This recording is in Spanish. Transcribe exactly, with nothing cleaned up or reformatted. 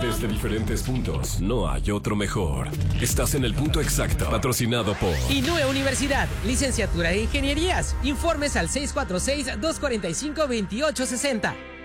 Desde diferentes puntos, no hay otro mejor. Estás en el punto exacto, patrocinado por Inúe Universidad, licenciatura en Ingenierías. Informes al seis cuatro seis, dos cuatro cinco, dos ocho seis cero.